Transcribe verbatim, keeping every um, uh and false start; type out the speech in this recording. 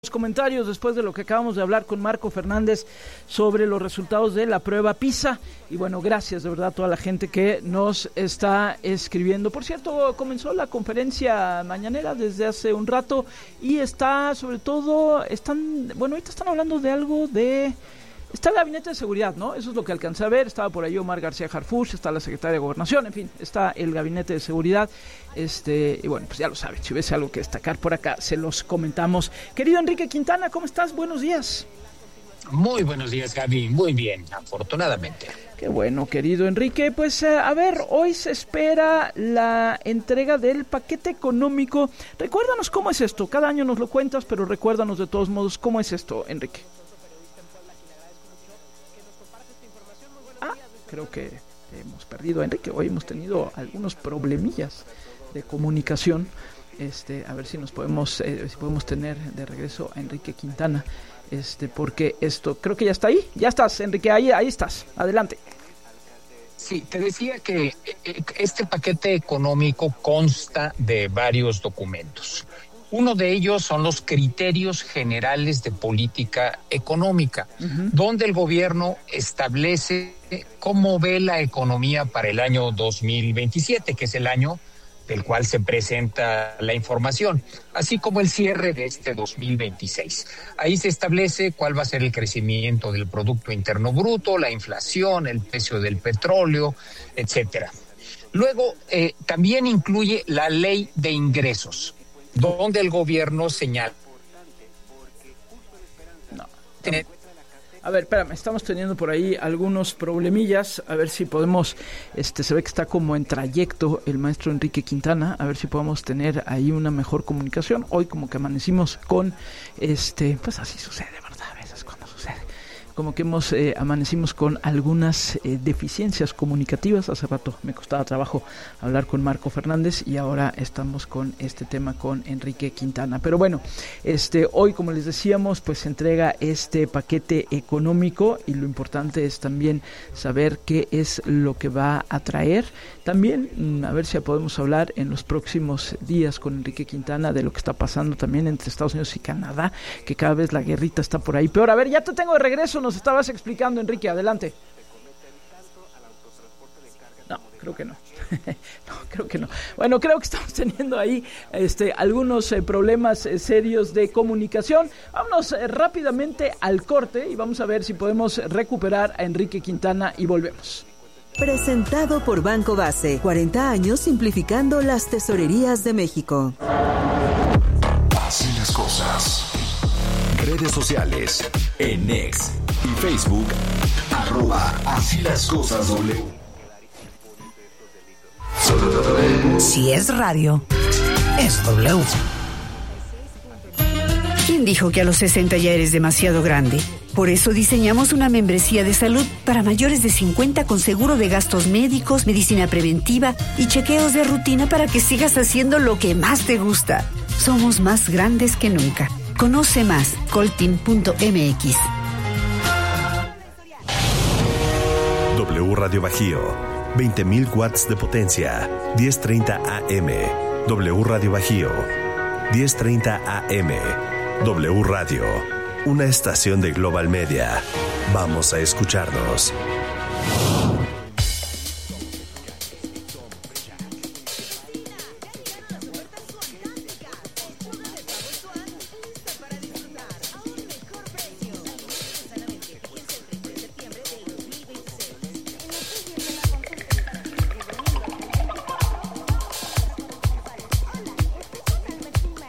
Los comentarios después de lo que acabamos de hablar con Marco Fernández sobre los resultados de la prueba PISA. Y bueno, gracias de verdad a toda la gente que nos está escribiendo. Por cierto, comenzó la conferencia mañanera desde hace un rato y está sobre todo, están, bueno, ahorita están hablando de algo de... Está el gabinete de seguridad, ¿no? Eso es lo que alcancé a ver. Estaba por ahí Omar García Harfuch, está la secretaria de Gobernación, en fin, está el gabinete de seguridad. Este, y bueno, pues ya lo saben, si hubiese algo que destacar por acá, se los comentamos. Querido Enrique Quintana, ¿cómo estás? Buenos días. Muy buenos días, Gaby. Muy bien, afortunadamente. Qué bueno, querido Enrique. Pues eh, a ver, hoy se espera la entrega del paquete económico. Recuérdanos cómo es esto. Cada año nos lo cuentas, pero recuérdanos de todos modos cómo es esto, Enrique. Ah, creo que hemos perdido a Enrique. Hoy hemos tenido algunos problemillas de comunicación. Este, a ver si nos podemos, eh, si podemos tener de regreso a Enrique Quintana. Este, porque esto, creo que ya está ahí. Ya estás, Enrique, ahí, ahí estás. Adelante. Sí, te decía que este paquete económico consta de varios documentos. Uno de ellos son los criterios generales de política económica, uh-huh. donde el gobierno establece cómo ve la economía para el año dos mil veintisiete, que es el año del cual se presenta la información, así como el cierre de este dos mil veintiséis. Ahí se establece cuál va a ser el crecimiento del Producto Interno Bruto, la inflación, el precio del petróleo, etcétera. Luego, eh, también incluye la ley de ingresos, donde el gobierno señala. No. A ver, espérame, estamos teniendo por ahí algunos problemillas, a ver si podemos, este, se ve que está como en trayecto el maestro Enrique Quintana, a ver si podemos tener ahí una mejor comunicación. Hoy como que amanecimos con, este, pues así sucede, ¿verdad? A veces cuando sucede. Como que hemos eh, amanecimos con algunas eh, deficiencias comunicativas. Hace rato me costaba trabajo hablar con Marco Fernández y ahora estamos con este tema con Enrique Quintana. Pero bueno, este hoy, como les decíamos, pues se entrega este paquete económico y lo importante es también saber qué es lo que va a traer. También, a ver si podemos hablar en los próximos días con Enrique Quintana de lo que está pasando también entre Estados Unidos y Canadá, que cada vez la guerrita está por ahí peor. A ver, ya te tengo de regreso, nos estabas explicando, Enrique, adelante. No, creo que no. No, creo que no. Bueno, creo que estamos teniendo ahí este, algunos eh, problemas eh, serios de comunicación. Vámonos eh, rápidamente al corte y vamos a ver si podemos recuperar a Enrique Quintana y volvemos. Presentado por Banco Base, cuarenta años simplificando las tesorerías de México. Así las cosas. Redes sociales, en X y Facebook, arroba Así las cosas W. Si es radio, es W. ¿Quién dijo que a los sesenta ya eres demasiado grande? Por eso diseñamos una membresía de salud para mayores de cincuenta con seguro de gastos médicos, medicina preventiva y chequeos de rutina para que sigas haciendo lo que más te gusta. Somos más grandes que nunca. Conoce más, coltin punto m x. W Radio Bajío, veinte mil watts de potencia, diez treinta A M. W Radio Bajío, diez treinta A M. W Radio, una estación de Global Media. Vamos a escucharnos.